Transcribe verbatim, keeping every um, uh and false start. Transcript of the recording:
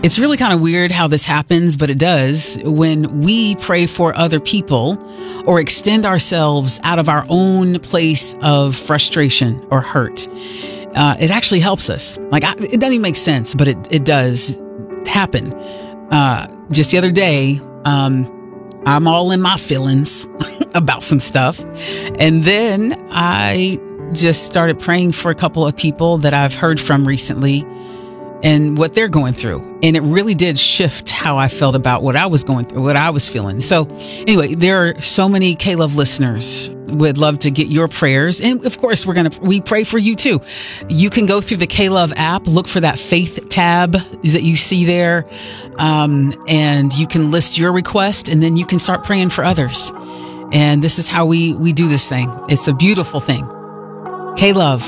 It's really kind of weird how this happens, but it does. When we pray for other people or extend ourselves out of our own place of frustration or hurt, uh, it actually helps us. Like, I, it doesn't even make sense, but it, it does happen. Uh, just the other day, um, I'm all in my feelings about some stuff. And then I just started praying for a couple of people that I've heard from recently and what they're going through. And it really did shift how I felt about what I was going through, what I was feeling. So anyway, there are so many K-Love listeners. Would love to get your prayers. And of course, we're going to, we pray for you too. You can go through the K-Love app, look for that faith tab that you see there. Um, and you can list your request and then you can start praying for others. And this is how we, we do this thing. It's a beautiful thing. K-Love.